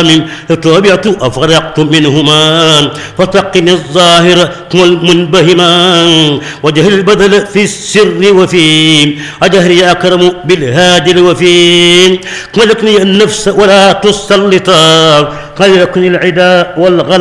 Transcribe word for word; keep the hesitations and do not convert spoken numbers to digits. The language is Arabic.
إمام تابعت أفرقت منهما فتقن الظاهر والمنبهما وجه البذل في السر وفي أجهر يا أكرم بالهادي الوفي ملكني النفس ولا تسلطا خلقني العداء والغلا